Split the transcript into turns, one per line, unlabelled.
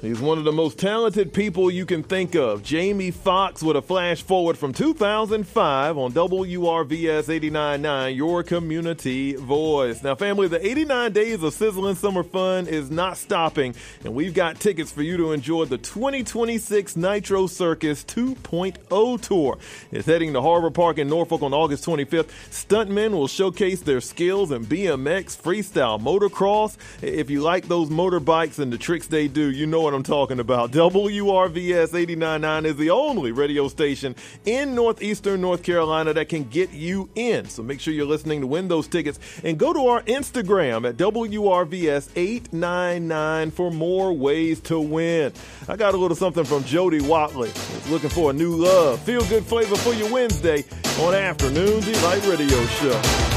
He's one of the most talented people you can think of. Jamie Foxx with a flash forward from 2005 on WRVS 89.9, your community voice. Now, family, the 89 days of sizzling summer fun is not stopping, and we've got tickets for you to enjoy the 2026 Nitro Circus 2.0 tour. It's heading to Harbor Park in Norfolk on August 25th. Stuntmen will showcase their skills in BMX, freestyle, motocross. If you like those motorbikes and the tricks they do, you know what I'm talking about. WRVS 89.9 is the only radio station in northeastern North Carolina that can get you in. So make sure you're listening to win those tickets, and go to our Instagram at WRVS 899 for more ways to win. I got a little something from Jody Watley. It's looking for a new love. Feel good flavor for your Wednesday on Afternoon Delight Radio Show.